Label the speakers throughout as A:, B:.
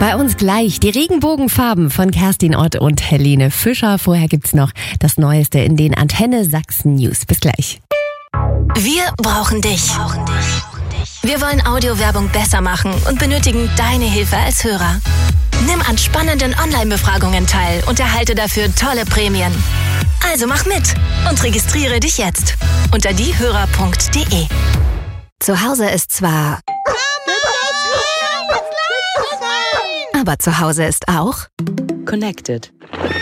A: Bei uns gleich die Regenbogenfarben von Kerstin Ott und Helene Fischer. Vorher gibt's noch das Neueste in den Antenne Sachsen News. Bis gleich.
B: Wir brauchen dich. Wir wollen Audiowerbung besser machen und benötigen deine Hilfe als Hörer. Nimm an spannenden Online-Befragungen teil und erhalte dafür tolle Prämien. Also mach mit und registriere dich jetzt unter diehörer.de. Zu Hause ist zwar... Aber zu Hause ist auch...
C: Connected.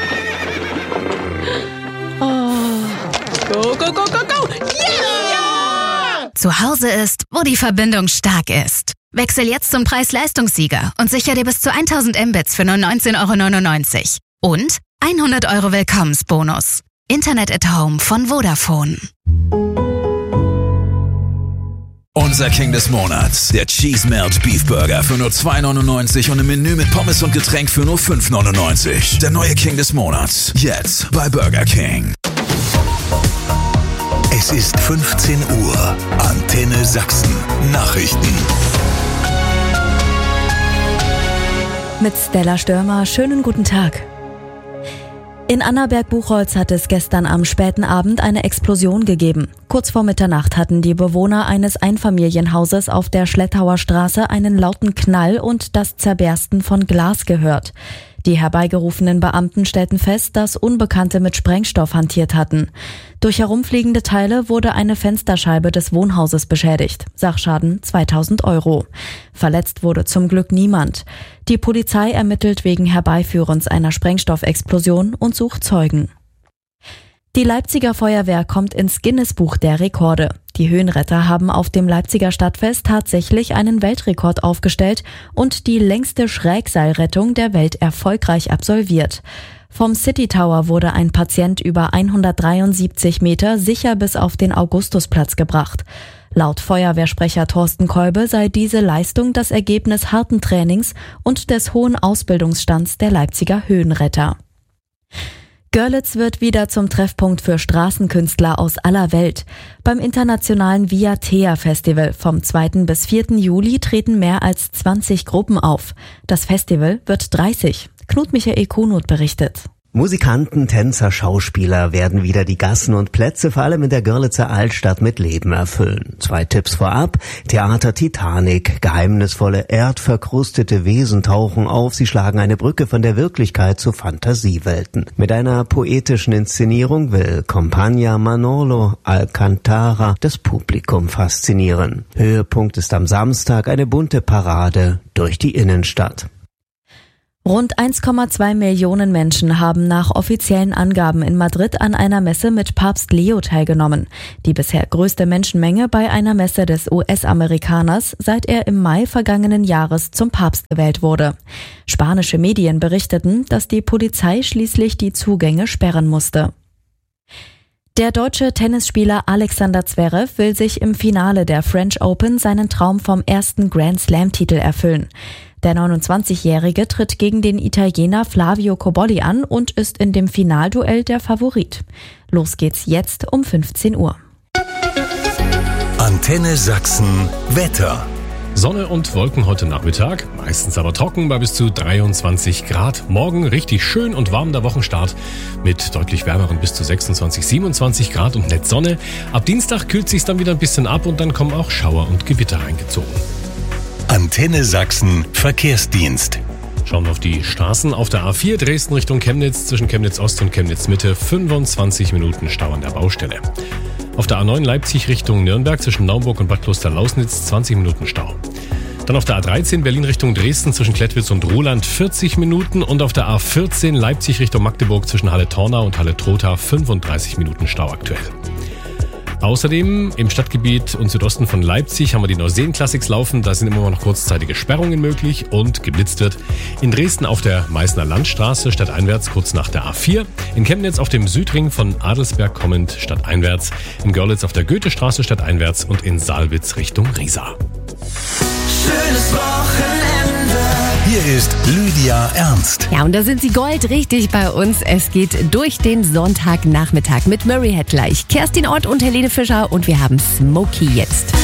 C: Oh. Go, go, go, go, go! Yeah!
B: Zu Hause ist, wo die Verbindung stark ist. Wechsel jetzt zum Preis-Leistungssieger und sicher dir bis zu 1000 Mbits für nur 19,99 € und 100 € Willkommensbonus. Internet at Home von Vodafone.
D: Unser King des Monats, der Cheese Melt Beef Burger für nur 2,99 € und im Menü mit Pommes und Getränk für nur 5,99 €. Der neue King des Monats, jetzt bei Burger King.
E: Es ist 15 Uhr. Antenne Sachsen. Nachrichten.
F: Mit Stella Störmer, schönen guten Tag. In Annaberg-Buchholz hat es gestern am späten Abend eine Explosion gegeben. Kurz vor Mitternacht hatten die Bewohner eines Einfamilienhauses auf der Schlettauer Straße einen lauten Knall und das Zerbersten von Glas gehört. Die herbeigerufenen Beamten stellten fest, dass Unbekannte mit Sprengstoff hantiert hatten. Durch herumfliegende Teile wurde eine Fensterscheibe des Wohnhauses beschädigt. Sachschaden 2.000 €. Verletzt wurde zum Glück niemand. Die Polizei ermittelt wegen Herbeiführens einer Sprengstoffexplosion und sucht Zeugen. Die Leipziger Feuerwehr kommt ins Guinness-Buch der Rekorde. Die Höhenretter haben auf dem Leipziger Stadtfest tatsächlich einen Weltrekord aufgestellt und die längste Schrägseilrettung der Welt erfolgreich absolviert. Vom City Tower wurde ein Patient über 173 Meter sicher bis auf den Augustusplatz gebracht. Laut Feuerwehrsprecher Thorsten Kolbe sei diese Leistung das Ergebnis harten Trainings und des hohen Ausbildungsstands der Leipziger Höhenretter. Görlitz wird wieder zum Treffpunkt für Straßenkünstler aus aller Welt. Beim internationalen Via Thea Festival vom 2. bis 4. Juli treten mehr als 20 Gruppen auf. Das Festival wird 30. Knut Michael Kunut berichtet.
G: Musikanten, Tänzer, Schauspieler werden wieder die Gassen und Plätze vor allem in der Görlitzer Altstadt mit Leben erfüllen. 2 Tipps vorab: Theater Titanic. Geheimnisvolle, erdverkrustete Wesen tauchen auf. Sie schlagen eine Brücke von der Wirklichkeit zu Fantasiewelten. Mit einer poetischen Inszenierung will Compagnia Manolo Alcantara das Publikum faszinieren. Höhepunkt ist am Samstag eine bunte Parade durch die Innenstadt. Rund 1,2 Millionen Menschen haben nach offiziellen Angaben in Madrid an einer Messe mit Papst Leo teilgenommen. Die bisher größte Menschenmenge bei einer Messe des US-Amerikaners, seit er im Mai vergangenen Jahres zum Papst gewählt wurde. Spanische Medien berichteten, dass die Polizei schließlich die Zugänge sperren musste. Der deutsche Tennisspieler Alexander Zverev will sich im Finale der French Open seinen Traum vom ersten Grand Slam-Titel erfüllen. Der 29-Jährige tritt gegen den Italiener Flavio Cobolli an und ist in dem Finalduell der Favorit. Los geht's jetzt um 15 Uhr.
E: Antenne Sachsen Wetter.
H: Sonne und Wolken heute Nachmittag, meistens aber trocken bei bis zu 23 Grad. Morgen richtig schön und warm der Wochenstart mit deutlich wärmeren bis zu 26, 27 Grad und nett Sonne. Ab Dienstag kühlt sich's dann wieder ein bisschen ab und dann kommen auch Schauer und Gewitter reingezogen.
E: Antenne Sachsen Verkehrsdienst.
H: Schauen wir auf die Straßen. Auf der A4 Dresden Richtung Chemnitz, zwischen Chemnitz Ost und Chemnitz Mitte 25 Minuten Stau an der Baustelle. Auf der A9 Leipzig Richtung Nürnberg, zwischen Naumburg und Bad Kloster-Lausnitz 20 Minuten Stau. Dann auf der A13 Berlin Richtung Dresden, zwischen Klettwitz und Roland 40 Minuten. Und auf der A14 Leipzig Richtung Magdeburg, zwischen Halle-Tornau und Halle-Trotha 35 Minuten Stau aktuell. Außerdem im Stadtgebiet und Südosten von Leipzig haben wir die Neuseen Classics laufen. Da sind immer noch kurzzeitige Sperrungen möglich und geblitzt wird. In Dresden auf der Meißner Landstraße stadteinwärts kurz nach der A4. In Chemnitz auf dem Südring von Adelsberg kommend stadteinwärts. In Görlitz auf der Goethestraße stadteinwärts und in Saalwitz Richtung Riesa.
I: Schönes Wochenende.
E: Hier ist Lydia Ernst.
A: Ja, und da sind sie goldrichtig bei uns. Es geht durch den Sonntagnachmittag mit Murray Head gleich. Kerstin Ott und Helene Fischer und wir haben Smokey jetzt.